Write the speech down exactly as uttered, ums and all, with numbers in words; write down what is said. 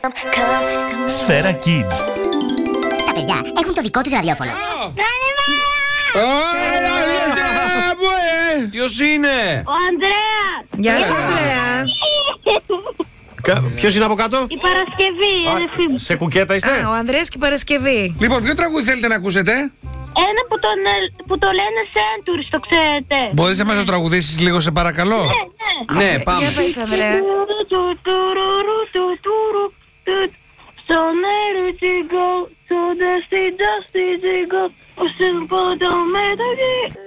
Σφαίρα Kids. Τα παιδιά έχουν το δικό τους ραδιόφωνο. Ποιος είναι? Ο Ανδρέας. Γεια σου, Ανδρέα. Ποιος είναι από κάτω? Η Παρασκευή, η αδερφή μου. Σε κουκέτα είστε? Α, ο Ανδρέας και η Παρασκευή. Λοιπόν, ποιο τραγούδι θέλετε να ακούσετε? Ένα που, τον, ε, που το λένε Centuries, το ξέρετε. Μπορείς να μας το τραγουδήσεις λίγο, σε παρακαλώ? Ναι, ναι. Ναι, πάμε. Για πες, Ανδρέα. So let it go, so dusty, dusty, go. Oh, simple, don't matter.